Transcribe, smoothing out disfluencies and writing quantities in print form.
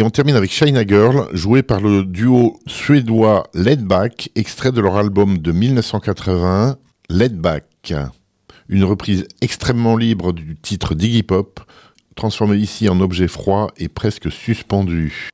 Et on termine avec China Girl, joué par le duo suédois Laid Back, extrait de leur album de 1981, Laid Back. Une reprise extrêmement libre du titre d'Iggy Pop, transformé ici en objet froid et presque suspendu.